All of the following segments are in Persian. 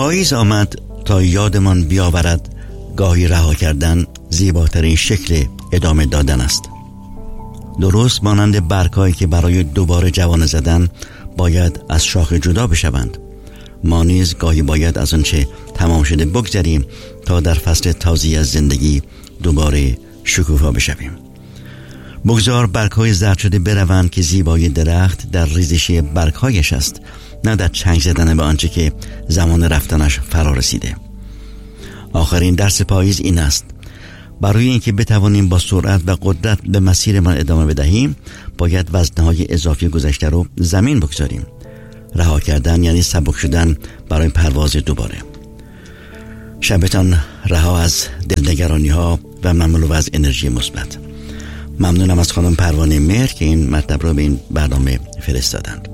پاییز آمد تا یادمان بیاورد گاهی رها کردن زیباترین شکل ادامه دادن است. درست مانند برگ‌هایی که برای دوباره جوانه زدن باید از شاخه جدا بشوند، ما نیز گاهی باید از آنچه تمام شده بگذریم تا در فصل تازه‌ای از زندگی دوباره شکوفا بشویم. بگذار برگ‌های زرد شده بروند که زیبایی درخت در ریزشی برگ‌هایش است، نه در چنگ زدن به آنچه که زمان رفتنش فرا رسیده. آخرین درس پاییز این است: برای اینکه بتوانیم با سرعت و قدرت به مسیرمان ادامه بدهیم باید وزنهای اضافی گذشته رو زمین بگذاریم. رها کردن یعنی سبک شدن برای پرواز دوباره. شبتان رها از دلنگرانی ها و مملو از انرژی مثبت. ممنونم از خانم پروانه مهر که این مطلب رو به این برنامه فرستادند.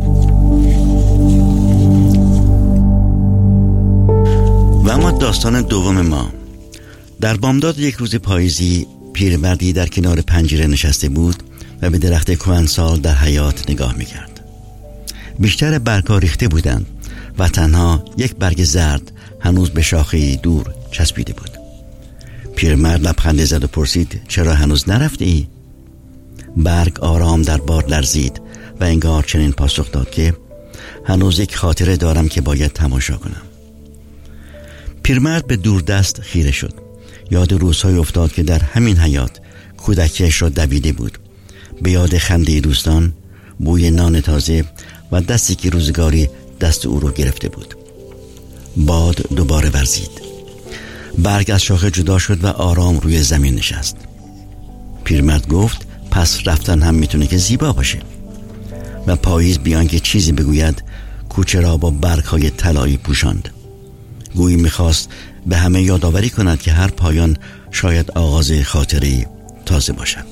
و اما داستان دوم ما. در بامداد یک روز پاییزی پیرمردی در کنار پنجره نشسته بود و به درخت کهنسال در حیاط نگاه می‌کرد. بیشتر برگ‌ها ریخته بودند و تنها یک برگ زرد هنوز به شاخه‌ای دور چسبیده بود. پیرمرد لبخندی زد و پرسید: چرا هنوز نرفته ای؟ برگ آرام در باد لرزید و انگار چنین پاسخ داد که هنوز یک خاطره دارم که باید تماشا کنم. پیرمرد به دوردست خیره شد. یاد روزهای افتاد که در همین حیاط کودکیش را دویده بود. به یاد خنده دوستان، بوی نان تازه و دستی که روزگاری دست او رو گرفته بود. باد دوباره ورزید. برگ از شاخه جدا شد و آرام روی زمین نشست. پیرمرد گفت: پس رفتن هم میتونه که زیبا باشه. و پاییز بیان که چیزی بگوید کوچه را با برگ‌های طلایی پوشاند. گویی میخواست به همه یادآوری کند که هر پایان شاید آغاز خاطره‌ای تازه باشد.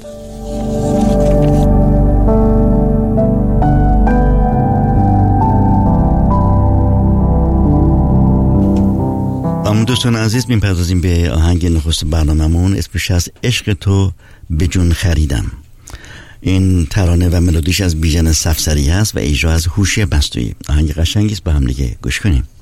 دوستان عزیز، میپردازیم به آهنگ نخست برنامه‌مون. اسمش از عشق تو به جون خریدم. این ترانه و ملودیش از بیژن سفسری هست و اجرا از هوشی بستویی. آهنگ قشنگی است، با هم دیگه گوش کنیم.